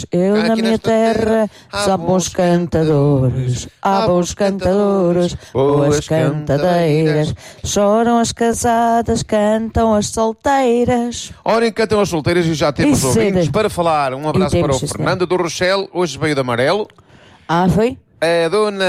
Eu na Aqui minha nesta terra só bons cantadores, há bons cantadores, boas cantadeiras. Choram as casadas, cantam as solteiras. Ora, encantam as solteiras e já temos Isso, ouvintes sim. para falar. Um abraço E para o temos, sim, Fernando do Rochelle, hoje veio de amarelo. Ah, foi? A dona...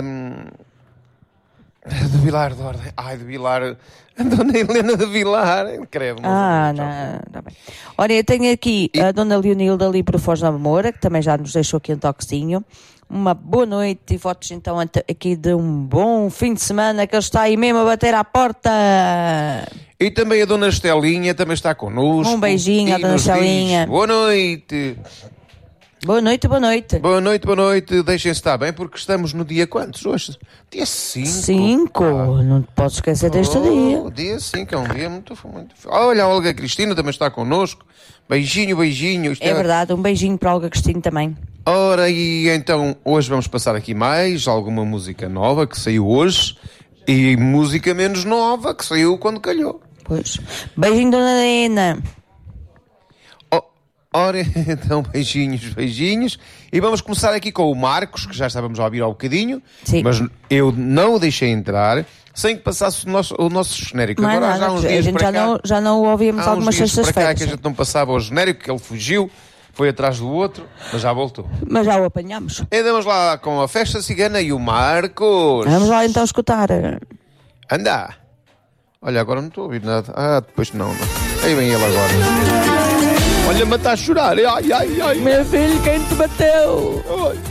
de Vilar de Ordem. Ai, de Vilar... A dona Helena de Vilar. Credo. Não, tá bem. Olha, eu tenho aqui a dona Leonilda ali por Foz da Moura, que também já nos deixou aqui um toquezinho. Uma boa noite e votos então aqui de um bom fim de semana, que ele está aí mesmo a bater à porta. E também a dona Estelinha também está connosco. Um beijinho à dona Estelinha. Boa noite. Boa noite, boa noite. Boa noite, boa noite. Deixem-se estar bem, porque estamos no dia quantos hoje? Dia 5. 5. Não te podes esquecer deste dia. Dia 5 é um dia muito... Olha, a Olga Cristina também está connosco. Beijinho, beijinho. É verdade, um beijinho para a Olga Cristina também. Ora, e então hoje vamos passar aqui mais alguma música nova que saiu hoje e música menos nova que saiu quando calhou. Pois. Beijinho, dona Helena. Ora, então, beijinhos. E vamos começar aqui com o Marcos, que já estávamos a ouvir há um bocadinho. Sim. Mas eu não o deixei entrar sem que passasse o nosso genérico. Não Agora é nada, já há uns dias a gente para cá, já não o ouvimos há uns algumas dias para cá sextas-feiras. que a gente não passava o genérico, que ele fugiu, foi atrás do outro, mas já voltou. Mas já o apanhamos. E vamos lá com a Festa Cigana e o Marcos. Vamos lá então escutar. Anda. Olha, agora não estou a ouvir nada. Ah, depois não. Aí vem ele agora. Olha-me, está a chorar. Ai. Meu filho, quem te bateu? Ai.